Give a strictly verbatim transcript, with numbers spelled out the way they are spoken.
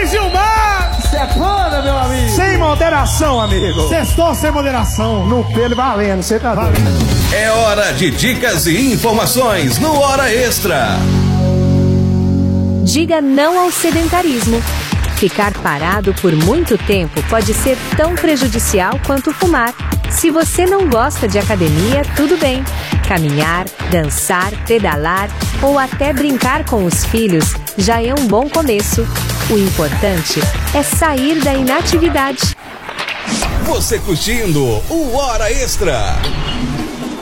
Gilmar! Sepana, meu amigo! Sem moderação, amigo! Sextou sem moderação! No pelo valendo, você tá doido? É hora de dicas e informações no Hora Extra. Diga não ao sedentarismo. Ficar parado por muito tempo pode ser tão prejudicial quanto fumar. Se você não gosta de academia, tudo bem. Caminhar, dançar, pedalar ou até brincar com os filhos já é um bom começo. O importante é sair da inatividade. Você curtindo o Hora Extra.